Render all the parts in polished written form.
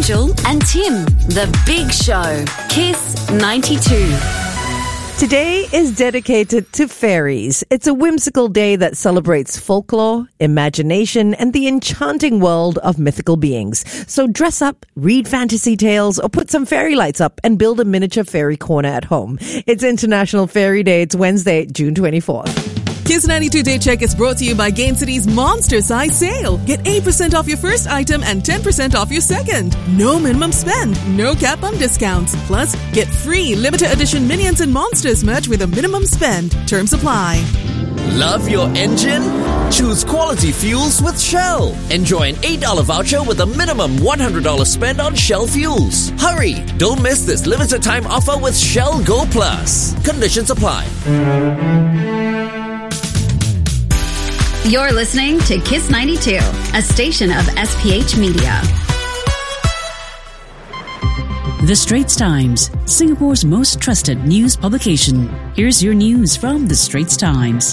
Angel and Tim. The Big Show. Kiss 92. Today is dedicated to fairies. It's a whimsical day that celebrates folklore, imagination, and the enchanting world of mythical beings. So dress up, read fantasy tales, or put some fairy lights up and build a miniature fairy corner at home. It's International Fairy Day. It's Wednesday, June 24th. Kiss 92 Day Check is brought to you by Gain City's Monster Size Sale. Get 8% off your first item and 10% off your second. No minimum spend, no cap on discounts. Plus, get free limited edition Minions and Monsters merch with a minimum spend. Terms apply. Love your engine? Choose quality fuels with Shell. Enjoy an $8 voucher with a minimum $100 spend on Shell fuels. Hurry! Don't miss this limited time offer with Shell Go Plus. Conditions apply. You're listening to Kiss 92, a station of SPH Media. The Straits Times, Singapore's most trusted news publication. Here's your news from The Straits Times.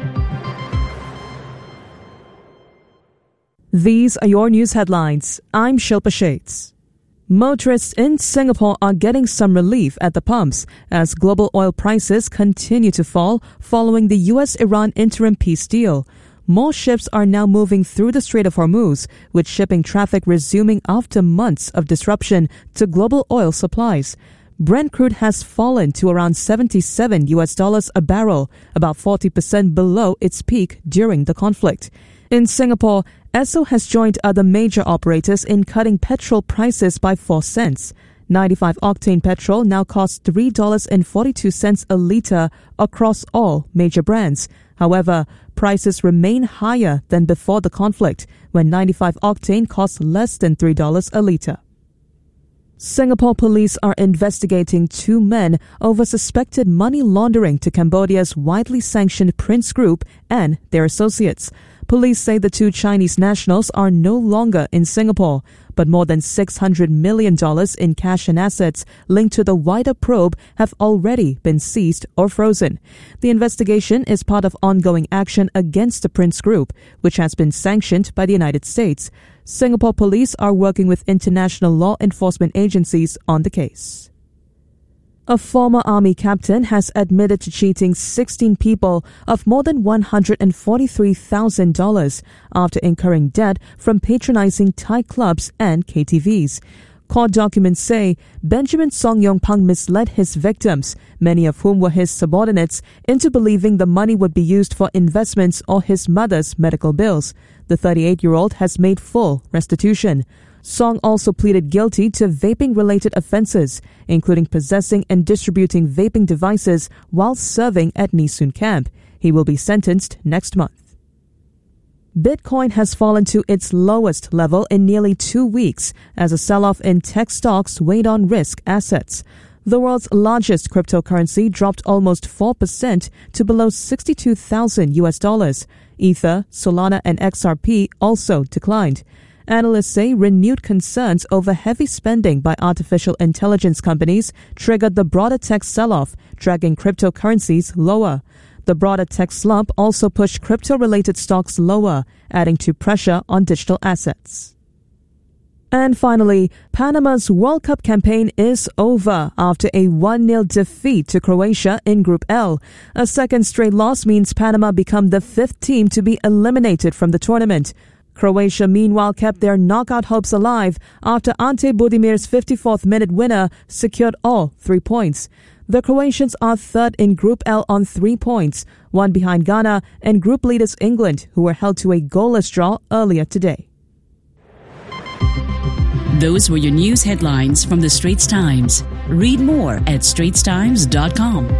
These are your news headlines. I'm Shilpa Shades. Motorists in Singapore are getting some relief at the pumps as global oil prices continue to fall following the US-Iran interim peace deal. More ships are now moving through the Strait of Hormuz, with shipping traffic resuming after months of disruption to global oil supplies. Brent crude has fallen to around $77 a barrel, about 40% below its peak during the conflict. In Singapore, Esso has joined other major operators in cutting petrol prices by 4 cents. 95-octane petrol now costs $3.42 a litre across all major brands. However, prices remain higher than before the conflict, when 95-octane costs less than $3 a litre. Singapore police are investigating 2 men over suspected money laundering to Cambodia's widely sanctioned Prince Group and their associates. Police say the 2 Chinese nationals are no longer in Singapore, but more than $600 million in cash and assets linked to the wider probe have already been seized or frozen. The investigation is part of ongoing action against the Prince Group, which has been sanctioned by the United States. Singapore police are working with international law enforcement agencies on the case. A former army captain has admitted to cheating 16 people of more than $143,000 after incurring debt from patronizing Thai clubs and KTVs. Court documents say Benjamin Song Yong Pang misled his victims, many of whom were his subordinates, into believing the money would be used for investments or his mother's medical bills. The 38-year-old has made full restitution. Song also pleaded guilty to vaping-related offences, including possessing and distributing vaping devices while serving at Nee Soon Camp. He will be sentenced next month. Bitcoin has fallen to its lowest level in nearly 2 weeks as a sell-off in tech stocks weighed on risk assets. The world's largest cryptocurrency dropped almost 4% to below $62,000. Ether, Solana, and XRP also declined. Analysts say renewed concerns over heavy spending by artificial intelligence companies triggered the broader tech sell-off, dragging cryptocurrencies lower. The broader tech slump also pushed crypto-related stocks lower, adding to pressure on digital assets. And finally, Panama's World Cup campaign is over after a 1-0 defeat to Croatia in Group L. A second straight loss means Panama become the 5th team to be eliminated from the tournament. Croatia, meanwhile, kept their knockout hopes alive after Ante Budimir's 54th minute winner secured all 3 points. The Croatians are 3rd in Group L on 3 points, 1 behind Ghana and group leaders England, who were held to a goalless draw earlier today. Those were your news headlines from The Straits Times. Read more at straitstimes.com.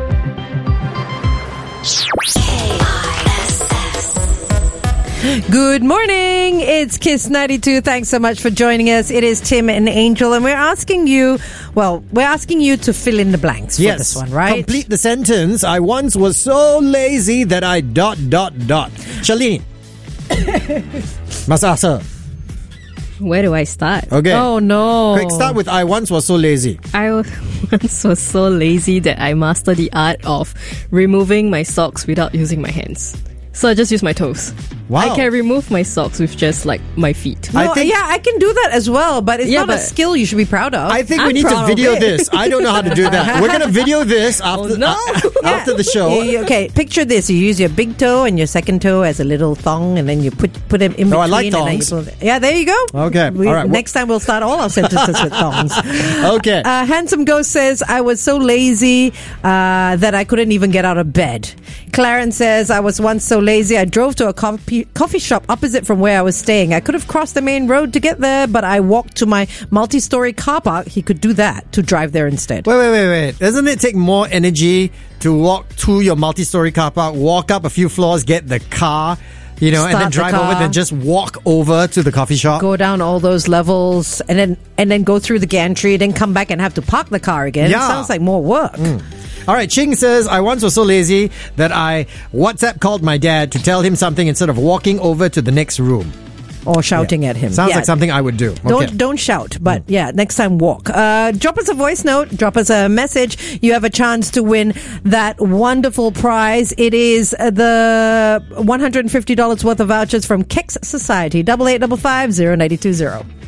Good morning. It's Kiss 92. Thanks so much for joining us. It is Tim and Angel, and we're asking you to fill in the blanks for this one, right? Complete the sentence. I once was so lazy that I ... Charlene. Must ask her. Where do I start? Okay. Oh, no. Quick, start with I once was so lazy. I once was so lazy that I mastered the art of removing my socks without using my hands. So I just use my toes. Wow. I can remove my socks with just like my feet. No, I can do that as well, but it's Yeah, not a but- skill you should be proud of. I think we I'm need to proud of video it. this. I don't know how to do that. We're going to video this after, no. after the show. Okay, picture this. You use your big toe and your second toe as a little thong, and then you put them in between. Oh, I like and then you thongs. yeah, there you go. Okay, all right. Next time we'll start all our sentences with thongs. Okay. Handsome Ghost says, I was so lazy that I couldn't even get out of bed. Clarence says, I was once so lazy I drove to a coffee shop opposite from where I was staying. I could have crossed the main road to get there, but I walked to my multi-story car park. He could do that to drive there instead. Wait. Doesn't it take more energy to walk to your multi-story car park, walk up a few floors, get the car, and then Start the drive over, car. then just walk over to the coffee shop? Go down all those levels and then go through the gantry, then come back and have to park the car again. Yeah. It sounds like more work. All right, Ching says, I once was so lazy that I WhatsApp called my dad to tell him something instead of walking over to the next room. Or shouting at him. Sounds Yeah. like something I would do. Okay. Don't shout, but yeah, next time walk. Drop us a voice note, drop us a message. You have a chance to win that wonderful prize. It is the $150 worth of vouchers from Kex Society. 8855 0920.